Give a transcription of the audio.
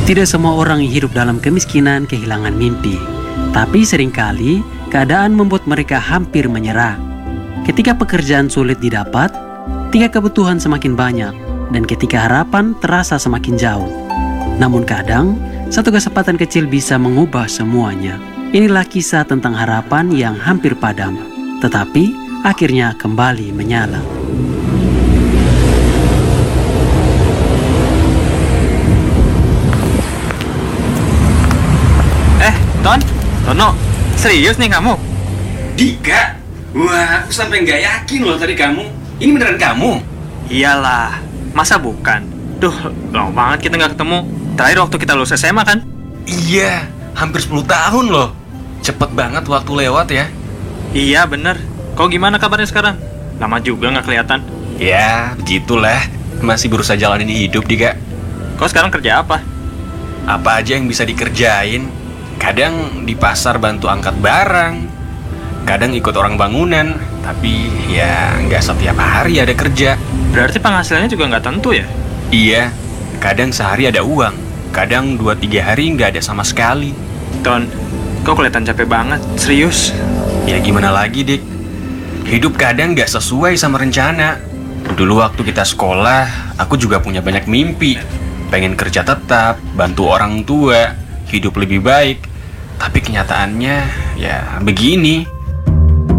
Tidak semua orang yang hidup dalam kemiskinan kehilangan mimpi, tapi seringkali keadaan membuat mereka hampir menyerah. Ketika pekerjaan sulit didapat, ketika kebutuhan semakin banyak, dan ketika harapan terasa semakin jauh. Namun kadang, satu kesempatan kecil bisa mengubah semuanya. Inilah kisah tentang harapan yang hampir padam, tetapi akhirnya kembali menyala. Tono, serius nih kamu? Dika, wah, aku sampai nggak yakin loh tadi kamu. Ini beneran kamu? Iyalah, masa bukan? Duh, lama banget kita nggak ketemu. Terakhir waktu kita lulus SMA kan? Iya, hampir 10 tahun loh. Cepet banget waktu lewat ya. Iya bener. Kau gimana kabarnya sekarang? Lama juga nggak kelihatan. Ya, begitulah. Masih berusaha jalanin hidup, Dika. Kau sekarang kerja apa? Apa aja yang bisa dikerjain. Kadang di pasar bantu angkat barang, kadang ikut orang bangunan, tapi ya nggak setiap hari ada kerja. Berarti penghasilannya juga nggak tentu ya? Iya, kadang sehari ada uang, kadang 2-3 hari nggak ada sama sekali. Ton, kau kelihatan capek banget, serius. Ya gimana lagi, Dik? Hidup kadang nggak sesuai sama rencana. Dulu waktu kita sekolah, aku juga punya banyak mimpi. Pengen kerja tetap, bantu orang tua, hidup lebih baik. Tapi kenyataannya ya begini.